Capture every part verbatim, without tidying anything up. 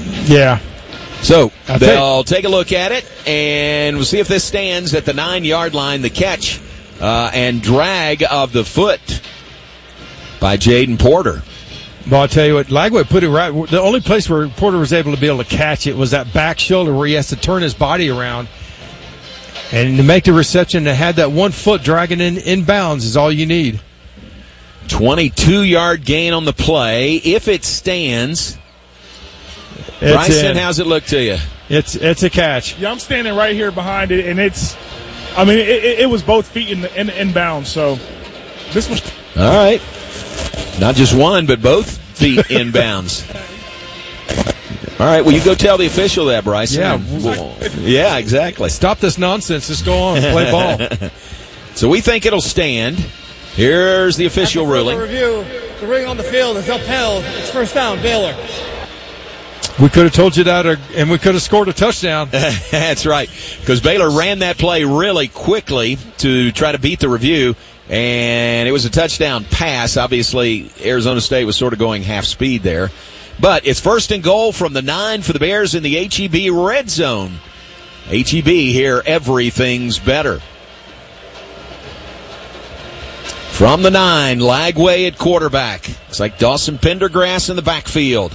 Yeah. So they'll take a look at it, and we'll see if this stands at the nine-yard line. The catch uh, and drag of the foot by Jaden Porter. Well, I'll tell you what, Lagway put it right. The only place where Porter was able to be able to catch it was that back shoulder where he has to turn his body around. And to make the reception, to have that one foot dragging in inbounds is all you need. twenty-two-yard gain on the play. If it stands, it's Bryson, in. how's it look to you? It's it's a catch. Yeah, I'm standing right here behind it, and it's, I mean, it, it, it was both feet in, the, in inbounds, so this was. All right. Not just one, but both feet inbounds. All right, well, you go tell the official that, Bryson. Yeah. Yeah, exactly. Stop this nonsense. Just go on. Play ball. So we think it'll stand. Here's the official After ruling. Review, the ring on the field is upheld. It's first down, Baylor. We could have told you that, or, and we could have scored a touchdown. That's right, because Baylor ran that play really quickly to try to beat the review, and it was a touchdown pass. Obviously, Arizona State was sort of going half speed there. But it's first and goal from the nine for the Bears in the H E B red zone. H E B here, everything's better. From the nine, Lagway at quarterback. Looks like Dawson Pendergrass in the backfield.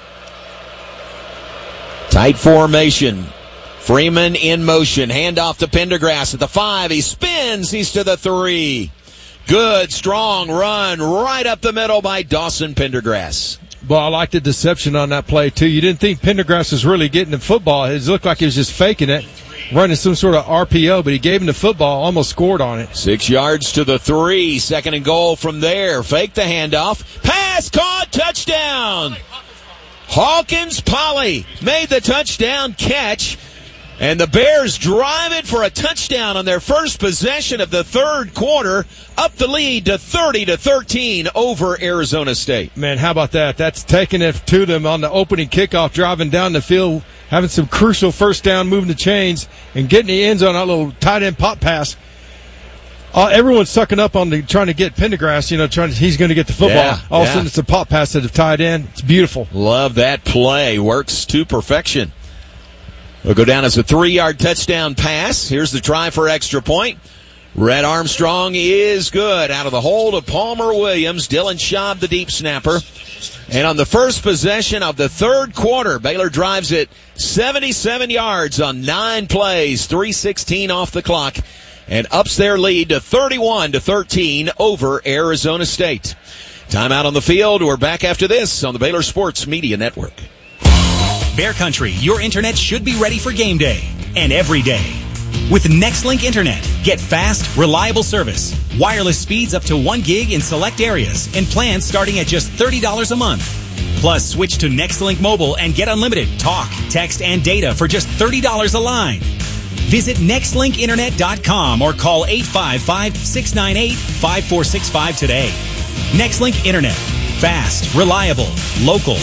Tight formation. Freeman in motion. Handoff to Pendergrass at the five. He spins. He's to the three. Good, strong run right up the middle by Dawson Pendergrass. Well, I like the deception on that play, too. You didn't think Pendergrass was really getting the football. It looked like he was just faking it, running some sort of R P O, but he gave him the football, almost scored on it. Six yards to the three. Second and goal from there. Fake the handoff. Pass caught. Touchdown. Hawkins Poly made the touchdown catch. And the Bears drive it for a touchdown on their first possession of the third quarter, up the lead to thirty to thirteen over Arizona State. Man, how about that? That's taking it to them on the opening kickoff, driving down the field, having some crucial first down, moving the chains, and getting the end zone on a little tight end pop pass. Uh, everyone's sucking up on the trying to get Pendergrass, you know, trying to, he's going to get the football. Yeah, All yeah. of a sudden, it's a pop pass to the tight end. It's beautiful. Love that play. Works to perfection. It'll go down as a three-yard touchdown pass. Here's the try for extra point. Red Armstrong is good. Out of the hole to Palmer Williams. Dylan Schaub, the deep snapper. And on the first possession of the third quarter, Baylor drives it seventy-seven yards on nine plays, three sixteen off the clock, and ups their lead to thirty-one to thirteen over Arizona State. Timeout on the field. We're back after this on the Baylor Sports Media Network. Bear Country, your internet should be ready for game day and every day. With Nextlink Internet, get fast, reliable service, wireless speeds up to one gig in select areas, and plans starting at just thirty dollars a month. Plus, switch to Nextlink Mobile and get unlimited talk, text, and data for just thirty dollars a line. Visit nextlink internet dot com or call eight five five, six nine eight, five four six five today. Nextlink Internet. Fast, reliable, local.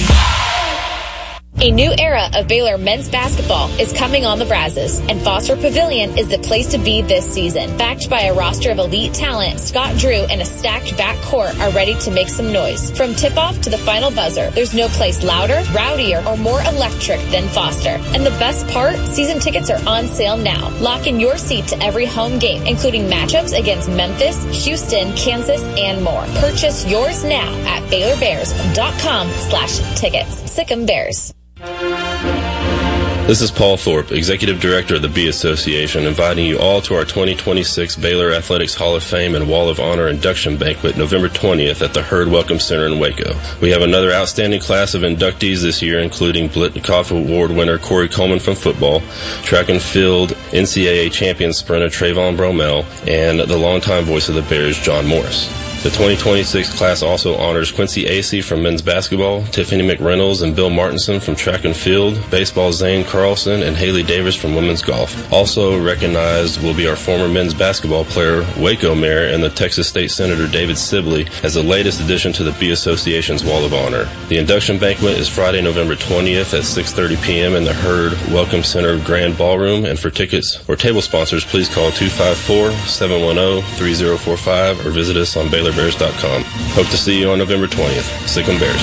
A new era of Baylor men's basketball is coming on the Brazos, and Foster Pavilion is the place to be this season. Backed by a roster of elite talent, Scott Drew and a stacked backcourt are ready to make some noise. From tip-off to the final buzzer, there's no place louder, rowdier, or more electric than Foster. And the best part, season tickets are on sale now. Lock in your seat to every home game, including matchups against Memphis, Houston, Kansas, and more. Purchase yours now at Baylor Bears dot com slash tickets. Sic 'em Bears. This is Paul Thorpe, Executive Director of the Bee Association, inviting you all to our twenty twenty-six Baylor Athletics Hall of Fame and Wall of Honor induction banquet November twentieth at the Hurd Welcome Center in Waco. We have another outstanding class of inductees this year, including Blitnikoff Award winner Corey Coleman from football, track and field N C double A champion sprinter Trayvon Bromell, and the longtime voice of the Bears, John Morris. The twenty twenty-six class also honors Quincy Acey from men's basketball, Tiffany McReynolds and Bill Martinson from track and field, baseball Zane Carlson, and Haley Davis from women's golf. Also recognized will be our former men's basketball player, Waco Mayor, and the Texas State Senator David Sibley as the latest addition to the Bee Association's Wall of Honor. The induction banquet is Friday, November twentieth at six thirty p.m. in the Hurd Welcome Center Grand Ballroom, and for tickets or table sponsors, please call two five four, seven one zero, three zero four five or visit us on Baylor Bears dot com. Hope to see you on November twentieth. Sic 'em Bears.